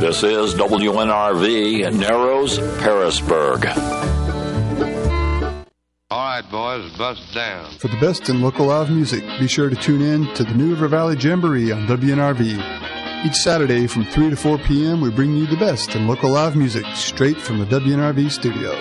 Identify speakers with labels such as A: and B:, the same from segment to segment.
A: This is WNRV, Narrows, Harrisburg.
B: All right, boys, bust down.
C: For the best in local live music, be sure to tune in to the New River Valley Jamboree on WNRV. Each Saturday from 3 to 4 p.m., we bring you the best in local live music straight from the WNRV studio.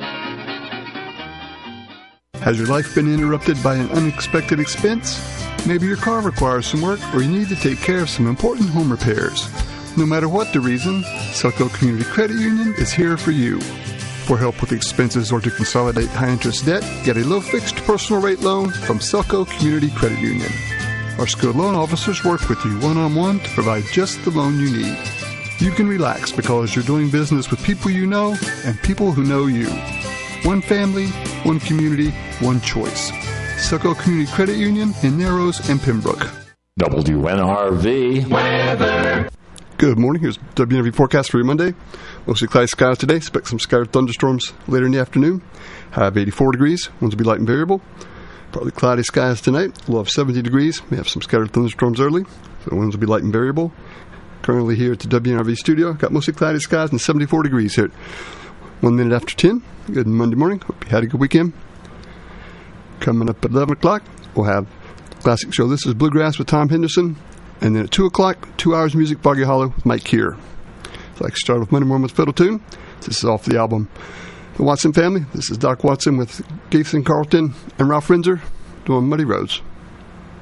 C: Has your life been interrupted by an unexpected expense? Maybe your car requires some work or you need to take care of some important home repairs. No matter what the reason, Selco Community Credit Union is here for you. For help with expenses or to consolidate high-interest debt, get a low-fixed personal rate loan from Selco Community Credit Union. Our skilled loan officers work with you one-on-one to provide just the loan you need. You can relax because you're doing business with people you know and people who know you. One family, one community, one choice. Selco Community Credit Union in Narrows and Pembroke.
A: WNRV weather.
C: Good morning. Here's WNRV forecast for your Monday. Mostly cloudy skies today. Expect some scattered thunderstorms later in the afternoon. High of 84 degrees. Winds will be light and variable. Partly cloudy skies tonight. Low of 70 degrees. May have some scattered thunderstorms early. So the winds will be light and variable. Currently here at the WNRV studio. Got mostly cloudy skies and 74 degrees here at 1 minute after 10. Good Monday morning. Hope you had a good weekend. Coming up at 11 o'clock, we'll have classic show. This is Bluegrass with Tom Henderson. And then at 2 o'clock, 2 hours music, Foggy Hollow with Mike Keir. So I can start with Monday morning with Fiddle Tune. This is off the album The Watson Family. This is Doc Watson with Gaithan Carlton and Ralph Renzer doing Muddy Roads.